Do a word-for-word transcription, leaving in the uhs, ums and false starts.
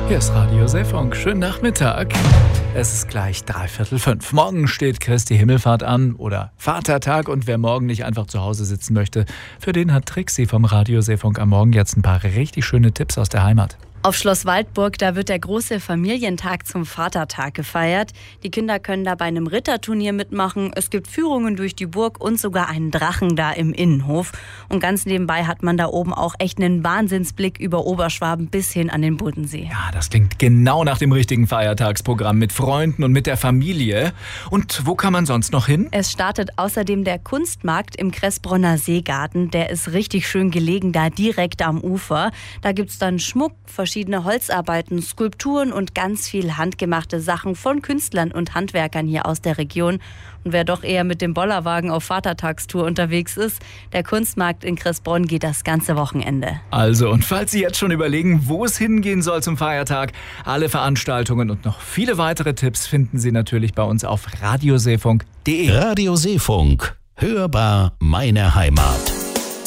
Hier ist Radio Seefunk. Schönen Nachmittag. Es ist gleich dreiviertel fünf. Morgen steht Christi Himmelfahrt an oder Vatertag. Und wer morgen nicht einfach zu Hause sitzen möchte, für den hat Trixi vom Radio Seefunk am Morgen jetzt ein paar richtig schöne Tipps aus der Heimat. Auf Schloss Waldburg, da wird der große Familientag zum Vatertag gefeiert. Die Kinder können da bei einem Ritterturnier mitmachen. Es gibt Führungen durch die Burg und sogar einen Drachen da im Innenhof. Und ganz nebenbei hat man da oben auch echt einen Wahnsinnsblick über Oberschwaben bis hin an den Bodensee. Ja, das klingt genau nach dem richtigen Feiertagsprogramm mit Freunden und mit der Familie. Und wo kann man sonst noch hin? Es startet außerdem der Kunstmarkt im Kressbronner Seegarten. Der ist richtig schön gelegen, da direkt am Ufer. Da gibt's dann Schmuck, verschiedene Holzarbeiten, Skulpturen und ganz viel handgemachte Sachen von Künstlern und Handwerkern hier aus der Region. Und wer doch eher mit dem Bollerwagen auf Vatertagstour unterwegs ist, der Kunstmarkt in Kressbronn geht das ganze Wochenende. Also, und falls Sie jetzt schon überlegen, wo es hingehen soll zum Feiertag, alle Veranstaltungen und noch viele weitere Tipps finden Sie natürlich bei uns auf radioseefunk punkt de. Radio Seefunk. Hörbar meine Heimat.